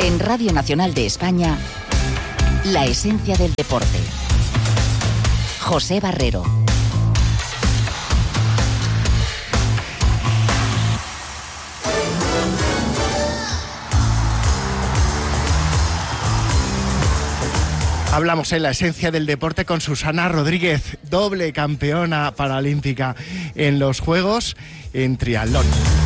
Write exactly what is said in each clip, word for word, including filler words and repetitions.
En Radio Nacional de España, la esencia del deporte. José Barrero. Hablamos en la esencia del deporte con Susana Rodríguez, doble campeona paralímpica en los Juegos en triatlón.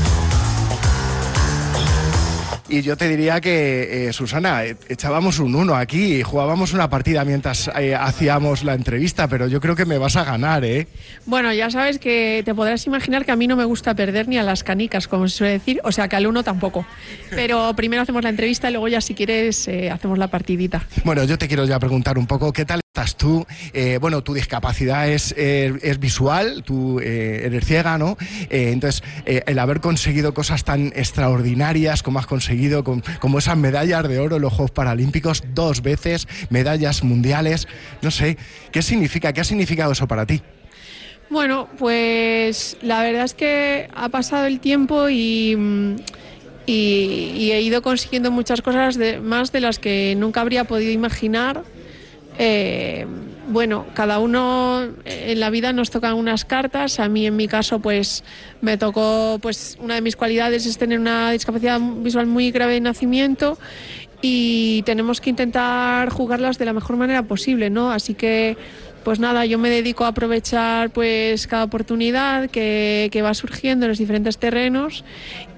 Y yo te diría que, eh, Susana, echábamos un uno aquí y jugábamos una partida mientras eh, hacíamos la entrevista, pero yo creo que me vas a ganar, ¿eh? Bueno, ya sabes que te podrás imaginar que a mí no me gusta perder ni a las canicas, como se suele decir, o sea que al uno tampoco. Pero primero hacemos la entrevista y luego ya si quieres eh, hacemos la partidita. Bueno, yo te quiero ya preguntar un poco, ¿qué tal estás tú? Eh, bueno, tu discapacidad es, eh, es visual, tú eh, eres ciega, ¿no? Eh, entonces, eh, el haber conseguido cosas tan extraordinarias como has conseguido, Con, como esas medallas de oro en los Juegos Paralímpicos, dos veces, medallas mundiales, no sé, ¿qué significa? ¿Qué ha significado eso para ti? Bueno, pues la verdad es que ha pasado el tiempo y, y, y he ido consiguiendo muchas cosas de, más de las que nunca habría podido imaginar. Eh, bueno, cada uno en la vida nos tocan unas cartas. A mí, en mi caso, pues me tocó, pues una de mis cualidades es tener una discapacidad visual muy grave de nacimiento y tenemos que intentar jugarlas de la mejor manera posible, ¿no? Así que, pues nada, yo me dedico a aprovechar pues cada oportunidad que, que va surgiendo en los diferentes terrenos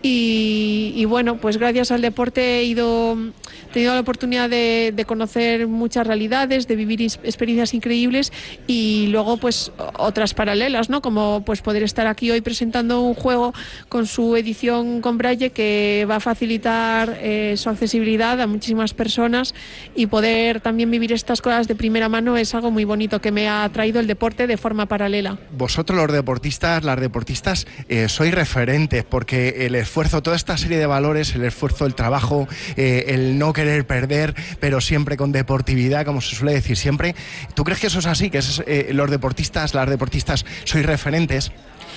y, y bueno, pues gracias al deporte he ido he tenido la oportunidad de, de conocer muchas realidades, de vivir experiencias increíbles y luego pues otras paralelas, ¿no? Como pues poder estar aquí hoy presentando un juego con su edición con braille que va a facilitar eh, su accesibilidad a muchísimas personas y poder también vivir estas cosas de primera mano es algo muy bonito que me ha traído el deporte de forma paralela. Vosotros los deportistas, las deportistas, eh, sois referentes porque el esfuerzo, toda esta serie de valores, el esfuerzo, el trabajo, eh, el no querer perder, pero siempre con deportividad, como se suele decir siempre. ¿Tú crees que eso es así? ¿Que es, eh, los deportistas, las deportistas, sois referentes?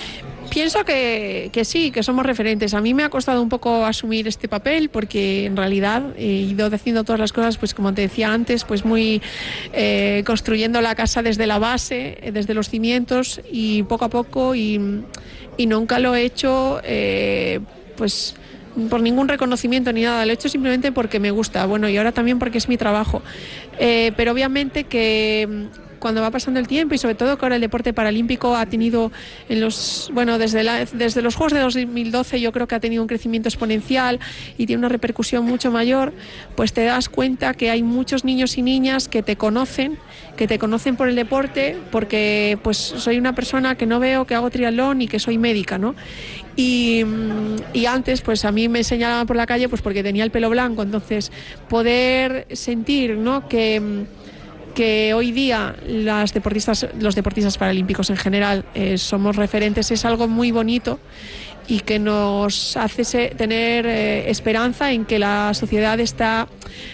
Pienso que, que sí, que somos referentes. A mí me ha costado un poco asumir este papel porque en realidad he ido haciendo todas las cosas, pues como te decía antes, pues muy eh, construyendo la casa desde la base, desde los cimientos y poco a poco y, y nunca lo he hecho eh, pues por ningún reconocimiento ni nada, lo he hecho simplemente porque me gusta, bueno, y ahora también porque es mi trabajo. Eh, pero obviamente que cuando va pasando el tiempo y sobre todo que ahora el deporte paralímpico ha tenido en los, bueno, desde, la, desde los Juegos de dos mil doce yo creo que ha tenido un crecimiento exponencial y tiene una repercusión mucho mayor, pues te das cuenta que hay muchos niños y niñas que te conocen, que te conocen por el deporte, porque pues soy una persona que no veo, que hago triatlón y que soy médica, ¿no? Y, y antes pues a mí me señalaban por la calle pues porque tenía el pelo blanco, entonces poder sentir, ¿no?, que que hoy día las deportistas, los deportistas paralímpicos en general eh, somos referentes es algo muy bonito y que nos hace se, tener eh, esperanza en que la sociedad está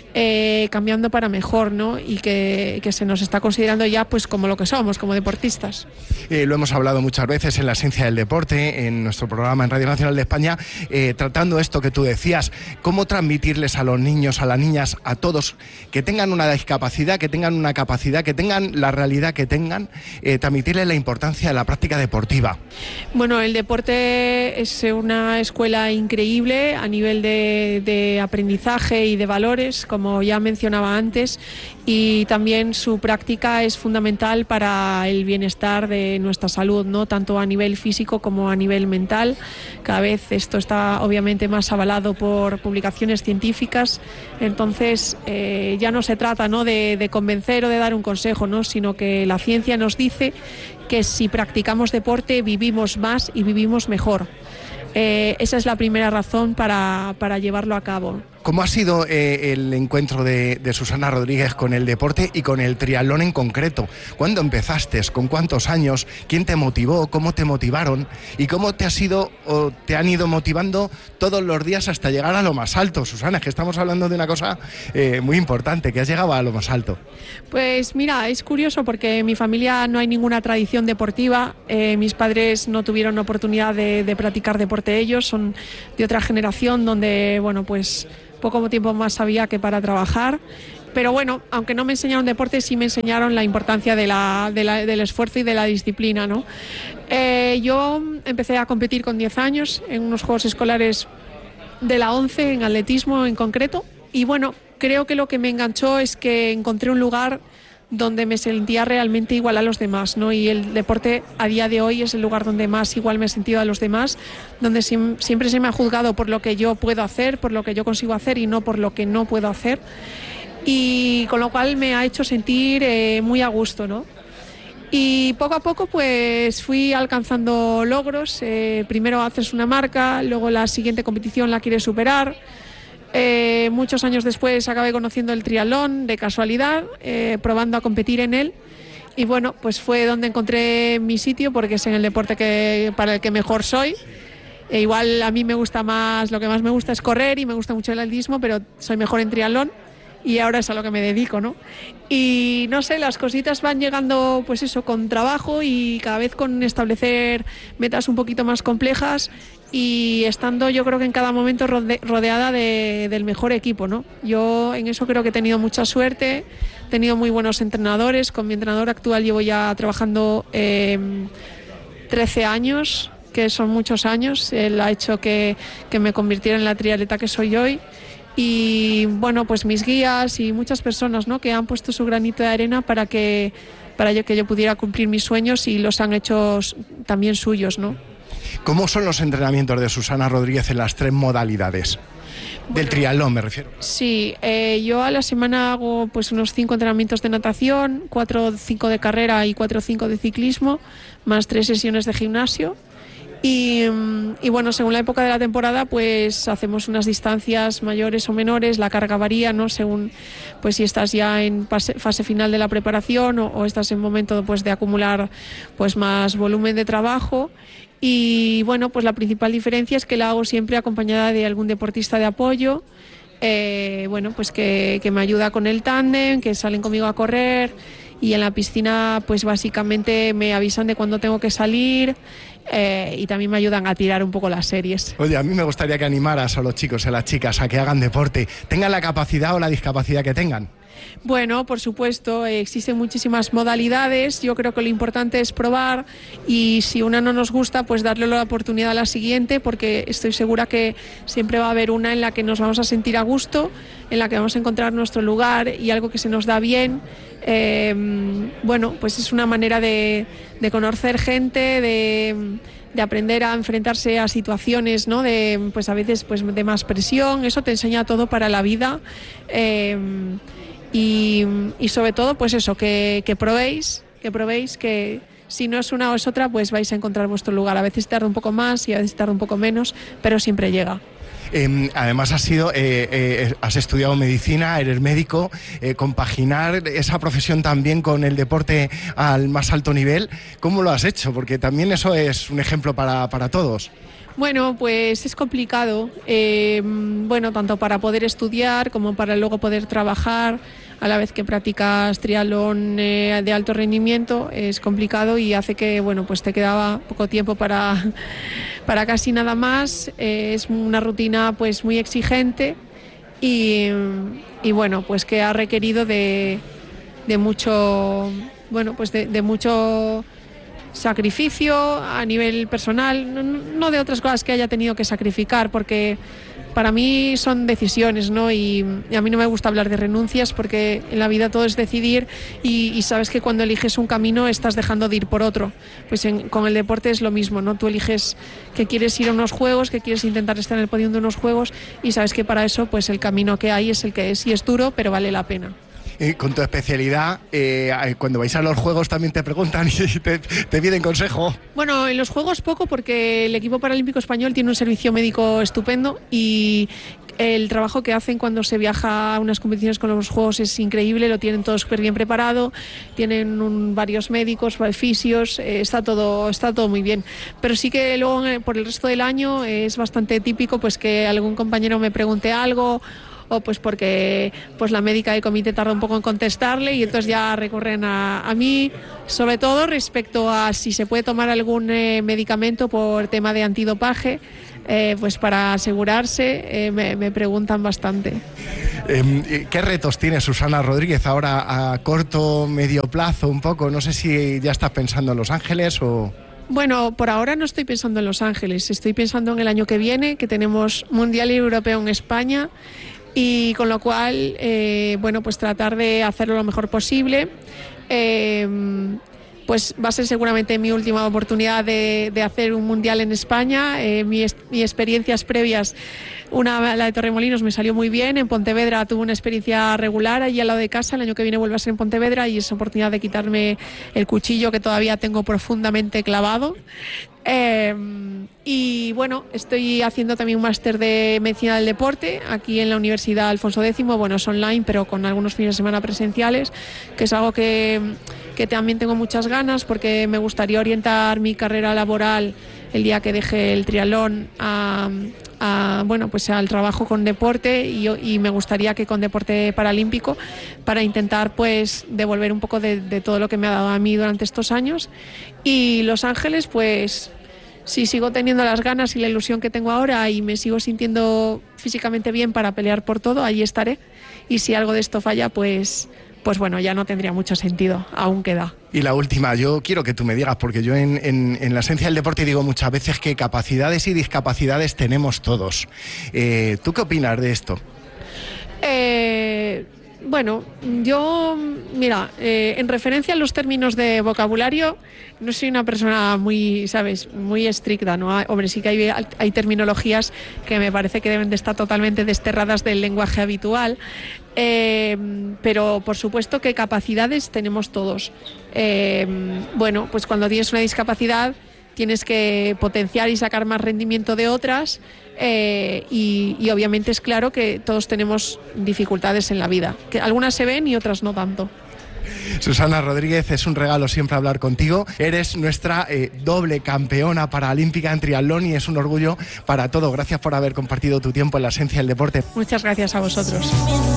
eh, cambiando para mejor, ¿no? Y que, que se nos está considerando ya pues como lo que somos, como deportistas. Eh, lo hemos hablado muchas veces en la esencia del deporte, en nuestro programa en Radio Nacional de España, eh, tratando esto que tú decías, cómo transmitirles a los niños, a las niñas, a todos, que tengan una discapacidad, que tengan una capacidad, que tengan la realidad que tengan, eh, transmitirles la importancia de la práctica deportiva. Bueno, el deporte es una escuela increíble a nivel de, de aprendizaje y de valores, como ya mencionaba antes, y también su práctica es fundamental para el bienestar de nuestra salud, ¿no?, tanto a nivel físico como a nivel mental. Cada vez esto está obviamente más avalado por publicaciones científicas, entonces eh, ya no se trata, ¿no?, de, de convencer o de dar un consejo, ¿no?, sino que la ciencia nos dice que si practicamos deporte vivimos más y vivimos mejor. Eh, esa es la primera razón para, para llevarlo a cabo. ¿Cómo ha sido eh, el encuentro de, de Susana Rodríguez con el deporte y con el triatlón en concreto? ¿Cuándo empezaste? ¿Con cuántos años? ¿Quién te motivó? ¿Cómo te motivaron? ¿Y cómo te, has ido, o te han ido motivando todos los días hasta llegar a lo más alto? Susana, es que estamos hablando de una cosa eh, muy importante, que has llegado a lo más alto. Pues mira, es curioso porque en mi familia no hay ninguna tradición deportiva. Eh, mis padres no tuvieron oportunidad de, de practicar deporte ellos, son de otra generación donde, bueno, pues poco tiempo más había que para trabajar. Pero bueno, aunque no me enseñaron deporte, sí me enseñaron la importancia de la, de la, del esfuerzo y de la disciplina, ¿no? Eh, yo empecé a competir con diez años en unos Juegos Escolares de la ONCE, en atletismo en concreto. Y bueno, creo que lo que me enganchó es que encontré un lugar donde me sentía realmente igual a los demás, ¿no? Y el deporte a día de hoy es el lugar donde más igual me he sentido a los demás, donde sim- siempre se me ha juzgado por lo que yo puedo hacer, por lo que yo consigo hacer y no por lo que no puedo hacer. Y con lo cual me ha hecho sentir eh, muy a gusto, ¿no? Y poco a poco pues fui alcanzando logros. Eh, primero haces una marca, luego la siguiente competición la quieres superar. Eh, muchos años después acabé conociendo el triatlón de casualidad, eh, probando a competir en él. Y bueno, pues fue donde encontré mi sitio, porque es en el deporte que, para el que mejor soy. E igual a mí me gusta más, lo que más me gusta es correr y me gusta mucho el atletismo, pero soy mejor en triatlón. Y ahora es a lo que me dedico, ¿no? Y no sé, las cositas van llegando, pues eso, con trabajo y cada vez con establecer metas un poquito más complejas y estando yo creo que en cada momento rode- rodeada de, del mejor equipo, ¿no? Yo en eso creo que he tenido mucha suerte, he tenido muy buenos entrenadores. Con mi entrenador actual llevo ya trabajando eh, trece años, que son muchos años. Él ha hecho que, que me convirtiera en la triatleta que soy hoy. Y bueno, pues mis guías y muchas personas, ¿no?, que han puesto su granito de arena para que para que yo pudiera cumplir mis sueños y los han hecho también suyos, ¿no? ¿Cómo son los entrenamientos de Susana Rodríguez en las tres modalidades? Del Bueno, triatlón me refiero. Sí, eh, yo a la semana hago pues unos cinco entrenamientos de natación, cuatro o cinco de carrera y cuatro o cinco de ciclismo, más tres sesiones de gimnasio. Y, y bueno, según la época de la temporada, pues hacemos unas distancias mayores o menores, la carga varía, ¿no?, según pues si estás ya en fase, fase final de la preparación o, o estás en momento pues de acumular pues más volumen de trabajo. Y bueno, pues la principal diferencia es que la hago siempre acompañada de algún deportista de apoyo, eh, bueno, pues que, que me ayuda con el tándem, que salen conmigo a correr. Y en la piscina pues básicamente me avisan de cuándo tengo que salir, eh, y también me ayudan a tirar un poco las series. Oye, a mí me gustaría que animaras a los chicos y a las chicas a que hagan deporte, tengan la capacidad o la discapacidad que tengan. Bueno, por supuesto, eh, existen muchísimas modalidades. Yo creo que lo importante es probar y si una no nos gusta, pues darle la oportunidad a la siguiente, porque estoy segura que siempre va a haber una en la que nos vamos a sentir a gusto, en la que vamos a encontrar nuestro lugar y algo que se nos da bien. Eh, bueno, pues es una manera de, de conocer gente, de... de aprender a enfrentarse a situaciones, ¿no?, de pues a veces pues de más presión. Eso te enseña todo para la vida. Eh, y, y sobre todo pues eso, que, que probéis, que probéis que si no es una o es otra, pues vais a encontrar vuestro lugar. A veces tarda un poco más y a veces tarda un poco menos, pero siempre llega. Eh, además has sido, eh, eh, has estudiado medicina, eres médico, eh, compaginar esa profesión también con el deporte al más alto nivel, ¿cómo lo has hecho? Porque también eso es un ejemplo para, para todos. Bueno, pues es complicado, eh, bueno, tanto para poder estudiar como para luego poder trabajar a la vez que practicas triatlón eh, de alto rendimiento. Es complicado y hace que, bueno, pues te quedaba poco tiempo para, para casi nada más. Eh, es una rutina pues muy exigente y, y bueno, pues que ha requerido de, de mucho, bueno, pues de, de mucho sacrificio a nivel personal, no, no de otras cosas que haya tenido que sacrificar, porque para mí son decisiones, ¿no? Y, y a mí no me gusta hablar de renuncias, porque en la vida todo es decidir y, y sabes que cuando eliges un camino estás dejando de ir por otro. Pues en, con el deporte es lo mismo, ¿no? Tú eliges que quieres ir a unos juegos, que quieres intentar estar en el podio de unos juegos y sabes que para eso pues el camino que hay es el que es y es duro, pero vale la pena. Eh, con tu especialidad, eh, cuando vais a los juegos también te preguntan y te, te piden consejo. Bueno, en los juegos poco, porque el equipo paralímpico español tiene un servicio médico estupendo y el trabajo que hacen cuando se viaja a unas competiciones con los juegos es increíble, lo tienen todo súper bien preparado, tienen un, varios médicos, fisios, eh, está todo está todo muy bien. Pero sí que luego por el resto del año es bastante típico pues que algún compañero me pregunte algo, o pues porque pues la médica de comité tarda un poco en contestarle y entonces ya recurren a, a mí, sobre todo respecto a si se puede tomar algún eh, medicamento por tema de antidopaje. eh, pues para asegurarse, eh, me, me preguntan bastante. Eh, ¿Qué retos tiene Susana Rodríguez ahora a corto, medio plazo un poco? No sé si ya estás pensando en Los Ángeles o... Bueno, por ahora no estoy pensando en Los Ángeles, estoy pensando en el año que viene, que tenemos Mundial Europeo en España, y con lo cual, eh, bueno, pues tratar de hacerlo lo mejor posible. Eh, pues va a ser seguramente mi última oportunidad de, de hacer un mundial en España. Eh, mi, mis experiencias previas, una, la de Torremolinos, me salió muy bien. En Pontevedra tuve una experiencia regular, allí al lado de casa. El año que viene vuelvo a ser en Pontevedra y es oportunidad de quitarme el cuchillo que todavía tengo profundamente clavado. Eh, y bueno, estoy haciendo también un máster de medicina del deporte aquí en la Universidad Alfonso X. Bueno, es online, pero con algunos fines de semana presenciales, que es algo que, que también tengo muchas ganas, porque me gustaría orientar mi carrera laboral el día que deje el triatlón a, a, bueno, pues al trabajo con deporte, y, y me gustaría que con deporte paralímpico, para intentar pues devolver un poco de, de todo lo que me ha dado a mí durante estos años. Y Los Ángeles, pues si sigo teniendo las ganas y la ilusión que tengo ahora y me sigo sintiendo físicamente bien para pelear por todo, allí estaré. Y si algo de esto falla, pues, pues bueno, ya no tendría mucho sentido, aún queda. Y la última, yo quiero que tú me digas, porque yo en, en, en la esencia del deporte digo muchas veces que capacidades y discapacidades tenemos todos. Eh, ¿Tú qué opinas de esto? Eh... Bueno, yo, mira, eh, en referencia a los términos de vocabulario, no soy una persona muy, ¿sabes?, muy estricta, ¿no? Hombre, sí que hay, hay terminologías que me parece que deben de estar totalmente desterradas del lenguaje habitual, eh, pero por supuesto que capacidades tenemos todos. Eh, bueno, pues cuando tienes una discapacidad tienes que potenciar y sacar más rendimiento de otras, eh, y, y obviamente es claro que todos tenemos dificultades en la vida, que algunas se ven y otras no tanto. Susana Rodríguez, es un regalo siempre hablar contigo. Eres nuestra eh, doble campeona paralímpica en triatlón y es un orgullo para todo. Gracias por haber compartido tu tiempo en la esencia del deporte. Muchas gracias a vosotros.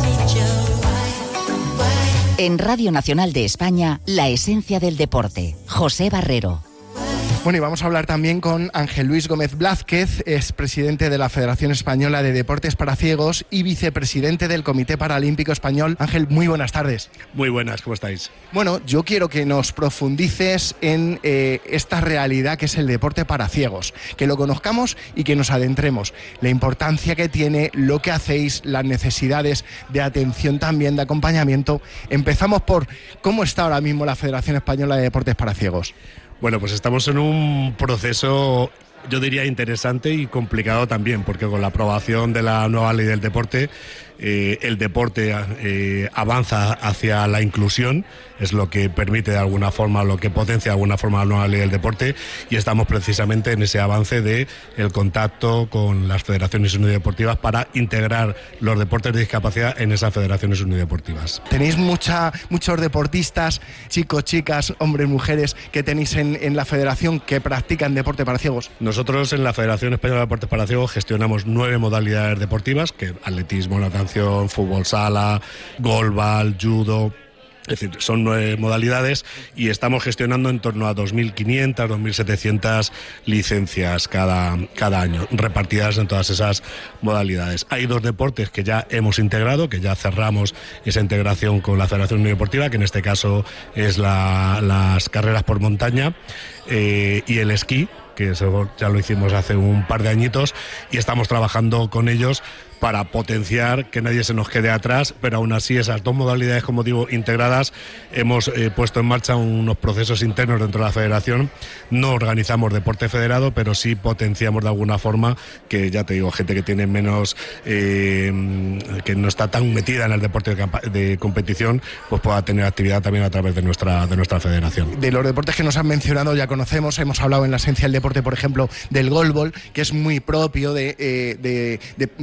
En Radio Nacional de España, la esencia del deporte. José Barrero. Bueno, y vamos a hablar también con Ángel Luis Gómez Blázquez, es presidente de la Federación Española de Deportes para Ciegos y vicepresidente del Comité Paralímpico Español. Ángel, muy buenas tardes. Muy buenas, ¿cómo estáis? Bueno, yo quiero que nos profundices en eh, esta realidad que es el deporte para ciegos, que lo conozcamos y que nos adentremos. La importancia que tiene, lo que hacéis, las necesidades de atención también, de acompañamiento. Empezamos por cómo está ahora mismo la Federación Española de Deportes para Ciegos. Bueno, pues estamos en un proceso, yo diría, interesante y complicado también, porque con la aprobación de la nueva ley del deporte, eh, el deporte eh, avanza hacia la inclusión, es lo que permite de alguna forma, lo que potencia de alguna forma la nueva ley del deporte, y estamos precisamente en ese avance de el contacto con las federaciones unideportivas para integrar los deportes de discapacidad en esas federaciones unideportivas. Tenéis mucha, muchos deportistas, chicos, chicas, hombres, mujeres, que tenéis en, en la federación que practican deporte para ciegos. Nosotros en la Federación Española de Deportes para Ciegos gestionamos nueve modalidades deportivas, que atletismo, natación, fútbol sala, golbal, judo. Es decir, son nueve modalidades y estamos gestionando en torno a dos mil quinientas, dos mil setecientas licencias cada, cada año, repartidas en todas esas modalidades. Hay dos deportes que ya hemos integrado, que ya cerramos esa integración con la Federación Unideportiva, que en este caso es la, las carreras por montaña eh, y el esquí, que eso ya lo hicimos hace un par de añitos y estamos trabajando con ellos para potenciar que nadie se nos quede atrás, pero aún así esas dos modalidades, como digo, integradas, hemos eh, puesto en marcha unos procesos internos dentro de la federación. No organizamos deporte federado, pero sí potenciamos de alguna forma que, ya te digo, gente que tiene menos, eh, que no está tan metida en el deporte de, de competición, pues pueda tener actividad también a través de nuestra, de nuestra federación. De los deportes que nos han mencionado ya conocemos, hemos hablado en la esencia del deporte, por ejemplo, del golbol, que es muy propio de, eh, de, de, de deportistas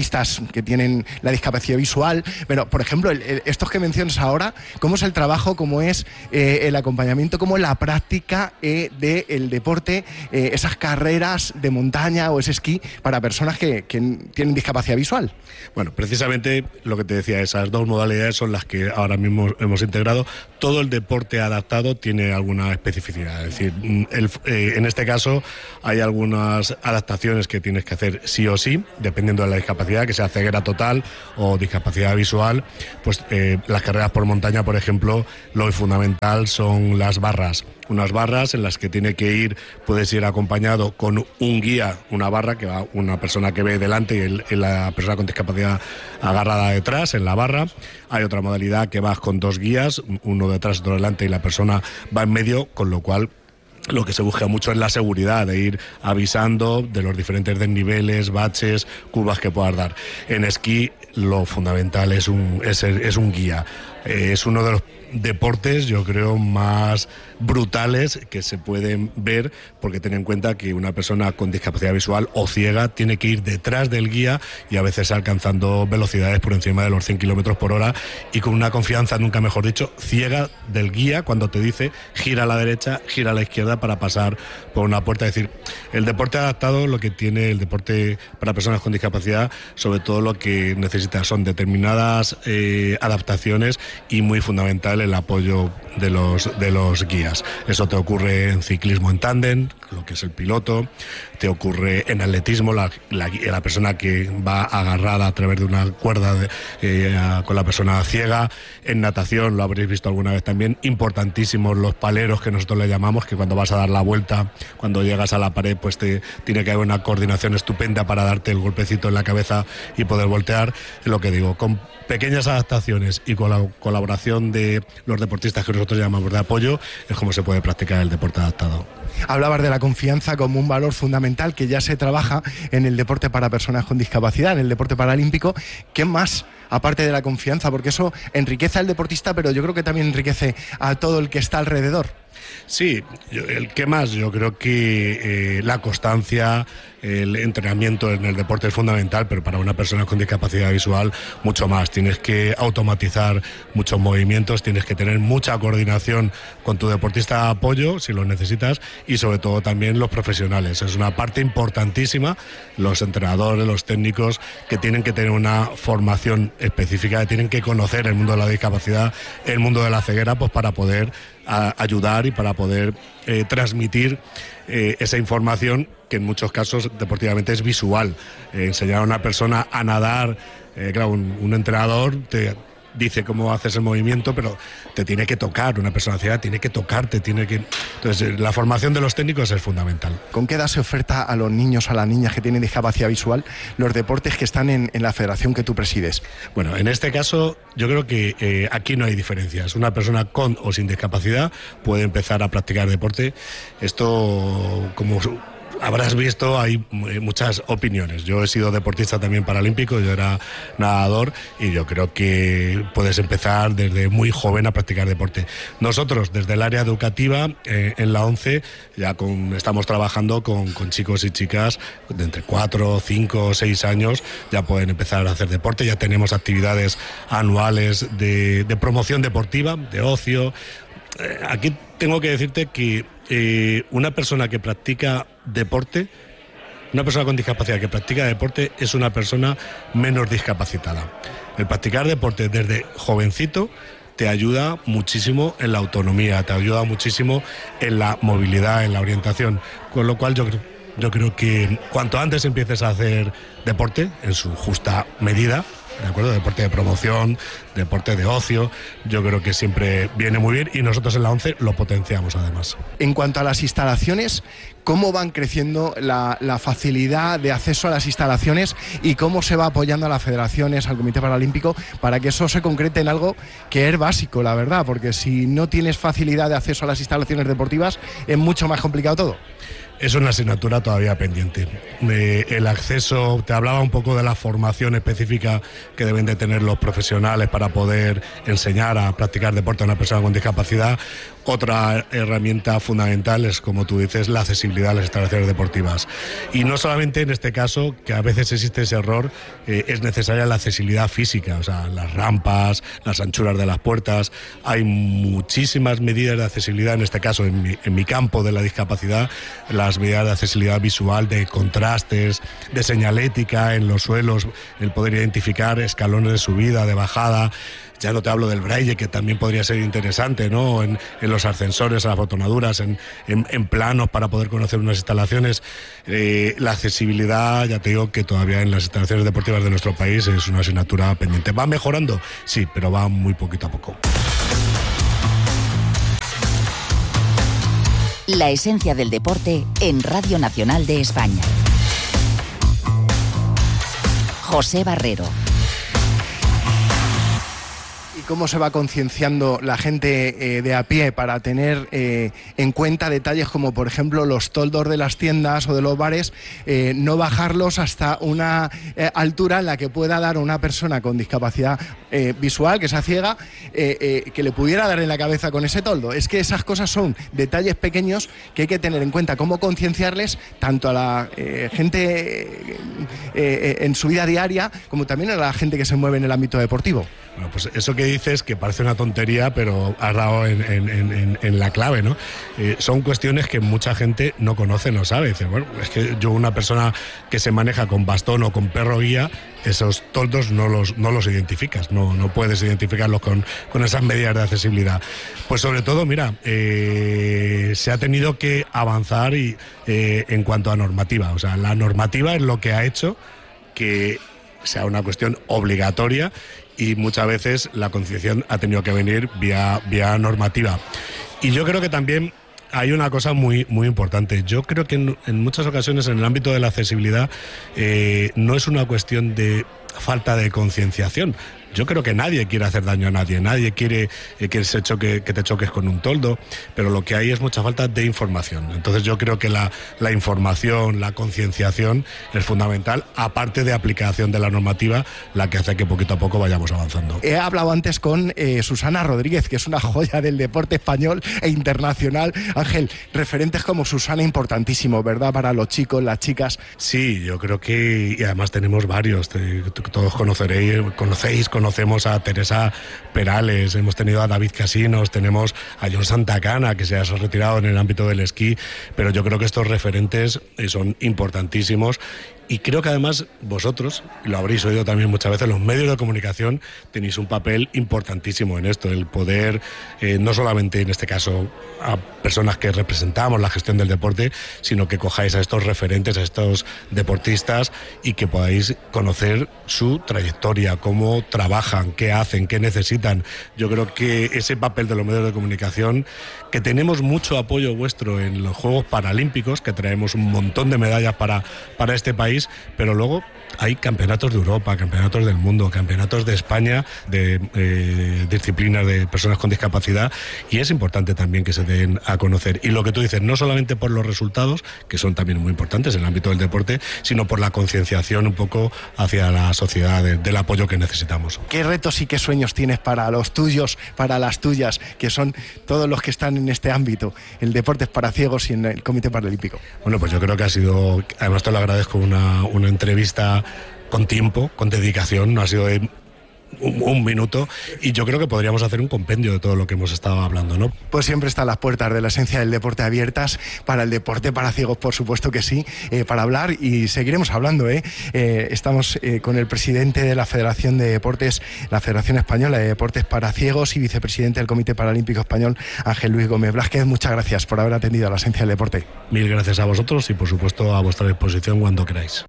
deportistas que tienen la discapacidad visual. Pero, por ejemplo, el, el, estos que mencionas ahora, ¿cómo es el trabajo, cómo es eh, el acompañamiento, cómo es la práctica eh, del deporte, eh, esas carreras de montaña o ese esquí para personas que, que tienen discapacidad visual? Bueno, precisamente lo que te decía, esas dos modalidades son las que ahora mismo hemos integrado. Todo el deporte adaptado tiene alguna especificidad, es decir, el, eh, en este caso hay algunas adaptaciones que tienes que hacer sí o sí, dependiendo de la discapacidad, que sea ceguera total o discapacidad visual. Pues eh, las carreras por montaña, por ejemplo, lo fundamental son las barras. Unas barras en las que tiene que ir, puedes ir acompañado con un guía, una barra que va una persona que ve delante y el, la persona con discapacidad agarrada detrás en la barra. Hay otra modalidad que vas con dos guías, uno detrás, otro delante y la persona va en medio, con lo cual lo que se busca mucho es la seguridad, de ir avisando de los diferentes desniveles, baches, curvas que puedas dar. En esquí lo fundamental es un, es, es un guía. Eh, es uno de los deportes, yo creo, más brutales que se pueden ver, porque ten en cuenta que una persona con discapacidad visual o ciega tiene que ir detrás del guía y a veces alcanzando velocidades por encima de los cien kilómetros por hora y con una confianza, nunca mejor dicho, ciega del guía cuando te dice gira a la derecha, gira a la izquierda para pasar por una puerta. Es decir, el deporte adaptado, lo que tiene el deporte para personas con discapacidad, sobre todo lo que necesita son determinadas eh, adaptaciones y muy fundamental el apoyo de los, de los guías. Eso te ocurre en ciclismo en tándem, lo que es el piloto, te ocurre en atletismo, la, la, la persona que va agarrada a través de una cuerda de, eh, con la persona ciega. En natación, lo habréis visto alguna vez también, importantísimos los paleros, que nosotros le llamamos, que cuando vas a dar la vuelta, cuando llegas a la pared, pues te, tiene que haber una coordinación estupenda para darte el golpecito en la cabeza y poder voltear. Es lo que digo, con pequeñas adaptaciones y con la colaboración de los deportistas que nosotros llamamos de apoyo, es como se puede practicar el deporte adaptado. Hablabas de la confianza como un valor fundamental que ya se trabaja en el deporte para personas con discapacidad, en el deporte paralímpico. ¿Qué más, aparte de la confianza? Porque eso enriquece al deportista, pero yo creo que también enriquece a todo el que está alrededor. Sí, el que más, yo creo que eh, la constancia, el entrenamiento en el deporte es fundamental, pero para una persona con discapacidad visual mucho más. Tienes que automatizar muchos movimientos, tienes que tener mucha coordinación con tu deportista de apoyo, si lo necesitas, y sobre todo también los profesionales. Es una parte importantísima, los entrenadores, los técnicos, que tienen que tener una formación específica, que tienen que conocer el mundo de la discapacidad, el mundo de la ceguera, pues para poder a ayudar y para poder eh, transmitir eh, esa información que en muchos casos deportivamente es visual. Eh, enseñar a una persona a nadar, eh, claro, un, un entrenador te dice cómo haces el movimiento, pero te tiene que tocar, una persona ciega tiene que tocarte, tiene que... Entonces, la formación de los técnicos es fundamental. ¿Con qué edad se oferta a los niños, a las niñas que tienen discapacidad visual, los deportes que están en, en la federación que tú presides? Bueno, en este caso, yo creo que eh, aquí no hay diferencias. Una persona con o sin discapacidad puede empezar a practicar deporte. Esto, como habrás visto, hay muchas opiniones. Yo he sido deportista también paralímpico, yo era nadador y yo creo que puedes empezar desde muy joven a practicar deporte. Nosotros, desde el área educativa, eh, en la ONCE, ya con, estamos trabajando con, con chicos y chicas de entre cuatro, cinco, seis años, ya pueden empezar a hacer deporte, ya tenemos actividades anuales de, de promoción deportiva, de ocio. Eh, aquí tengo que decirte que eh, una persona que practica deporte, una persona con discapacidad que practica deporte es una persona menos discapacitada. El practicar deporte desde jovencito te ayuda muchísimo en la autonomía, te ayuda muchísimo en la movilidad, en la orientación, con lo cual yo creo, yo creo que cuanto antes empieces a hacer deporte, en su justa medida, ¿de acuerdo? Deporte de promoción, deporte de ocio, yo creo que siempre viene muy bien y nosotros en la ONCE lo potenciamos además. En cuanto a las instalaciones, ¿cómo van creciendo la, la facilidad de acceso a las instalaciones y cómo se va apoyando a las federaciones, al Comité Paralímpico, para que eso se concrete en algo que es básico, la verdad? Porque si no tienes facilidad de acceso a las instalaciones deportivas, es mucho más complicado todo. es una asignatura todavía pendiente. Eh, el acceso, te hablaba un poco de la formación específica que deben de tener los profesionales para poder enseñar a practicar deporte a una persona con discapacidad. Otra herramienta fundamental es, como tú dices, la accesibilidad a las instalaciones deportivas. Y no solamente en este caso, que a veces existe ese error, eh, es necesaria la accesibilidad física, o sea, las rampas, las anchuras de las puertas. Hay muchísimas medidas de accesibilidad, en este caso, en mi, en mi campo de la discapacidad, las medidas de accesibilidad visual, de contrastes, de señalética en los suelos, el poder identificar escalones de subida, de bajada. Ya no te hablo del braille, que también podría ser interesante, ¿no? En, en los ascensores, en las botonaduras, en, en, en planos para poder conocer unas instalaciones. Eh, la accesibilidad, ya te digo que todavía en las instalaciones deportivas de nuestro país es una asignatura pendiente. ¿Va mejorando? Sí, pero va muy poquito a poco. La esencia del deporte en Radio Nacional de España. José Barrero. ¿Cómo se va concienciando la gente eh, de a pie para tener eh, en cuenta detalles como, por ejemplo, los toldos de las tiendas o de los bares, eh, no bajarlos hasta una eh, altura en la que pueda dar a una persona con discapacidad eh, visual, que sea ciega, eh, eh, que le pudiera dar en la cabeza con ese toldo? Es que esas cosas son detalles pequeños que hay que tener en cuenta, cómo concienciarles tanto a la eh, gente eh, eh, en su vida diaria como también a la gente que se mueve en el ámbito deportivo. Bueno, pues eso que dices, que parece una tontería, pero has dado en, en, en, en la clave, ¿no? Eh, son cuestiones que mucha gente no conoce, no sabe. Dice, bueno, es que yo, una persona que se maneja con bastón o con perro guía, esos toldos no los, no los identificas, no, no puedes identificarlos con, con esas medidas de accesibilidad. Pues sobre todo, mira, eh, se ha tenido que avanzar y, eh, en cuanto a normativa. O sea, la normativa es lo que ha hecho que sea una cuestión obligatoria, y muchas veces la concienciación ha tenido que venir vía, vía normativa. Y yo creo que también hay una cosa muy, muy importante. Yo creo que en, en muchas ocasiones en el ámbito de la accesibilidad eh, no es una cuestión de falta de concienciación. Yo creo que nadie quiere hacer daño a nadie, nadie quiere eh, que, se choque, que te choques con un toldo, pero lo que hay es mucha falta de información. Entonces yo creo que la, la información, la concienciación es fundamental, aparte de aplicación de la normativa, la que hace que poquito a poco vayamos avanzando. He hablado antes con eh, Susana Rodríguez, que es una joya del deporte español e internacional. Ángel, referentes como Susana importantísimo, ¿verdad?, para los chicos, las chicas. Sí, yo creo que, y además tenemos varios, te, todos conoceréis, conocéis, conocemos a Teresa Perales, hemos tenido a David Casinos, tenemos a John Santacana, que se ha retirado en el ámbito del esquí, pero yo creo que estos referentes son importantísimos. Y creo que además vosotros, y lo habréis oído también muchas veces, los medios de comunicación tenéis un papel importantísimo en esto, el poder, eh, no solamente en este caso a personas que representamos la gestión del deporte, sino que cojáis a estos referentes, a estos deportistas, y que podáis conocer su trayectoria, cómo trabajan, qué hacen, qué necesitan. Yo creo que ese papel de los medios de comunicación, que tenemos mucho apoyo vuestro en los Juegos Paralímpicos, que traemos un montón de medallas para, para este país, pero luego hay campeonatos de Europa, campeonatos del mundo, campeonatos de España de eh, disciplinas de personas con discapacidad, y es importante también que se den a conocer. Y lo que tú dices, no solamente por los resultados, que son también muy importantes en el ámbito del deporte, sino por la concienciación un poco hacia la sociedad de, del apoyo que necesitamos. ¿Qué retos y qué sueños tienes para los tuyos, para las tuyas, que son todos los que están en este ámbito, el deporte es para ciegos y en el Comité Paralímpico? Bueno, pues yo creo que ha sido, además te lo agradezco, una, una entrevista con tiempo, con dedicación, no ha sido de un, un minuto, y yo creo que podríamos hacer un compendio de todo lo que hemos estado hablando, ¿no? Pues siempre están las puertas de la esencia del deporte abiertas para el deporte para ciegos, por supuesto que sí, eh, para hablar, y seguiremos hablando, ¿eh? Eh, estamos eh, con el presidente de la Federación de Deportes, la Federación Española de Deportes para Ciegos, y vicepresidente del Comité Paralímpico Español, Ángel Luis Gómez Blázquez. Muchas gracias por haber atendido a la esencia del deporte. Mil gracias a vosotros, y por supuesto a vuestra disposición cuando queráis.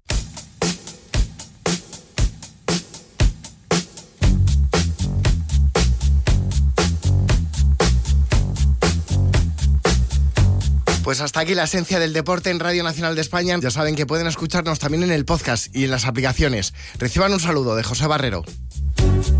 Pues hasta aquí la esencia del deporte en Radio Nacional de España. Ya saben que pueden escucharnos también en el podcast y en las aplicaciones. Reciban un saludo de José Barrero.